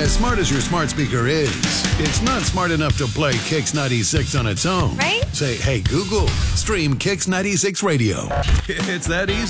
As smart as your smart speaker is, it's not smart enough to play Kix 96 on its own. Right? Say, hey, Google, stream Kix 96 Radio. It's that easy.